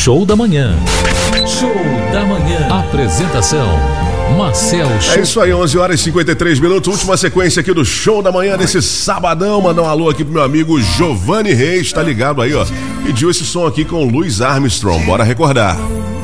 Show da Manhã. Show da Manhã. Apresentação: Marcel Show. É isso aí, 11h53. Última sequência aqui do Show da Manhã desse sabadão. Mandar um alô aqui pro meu amigo Giovanni Reis, tá ligado aí, ó. Pediu esse som aqui com Louis Armstrong. Bora recordar.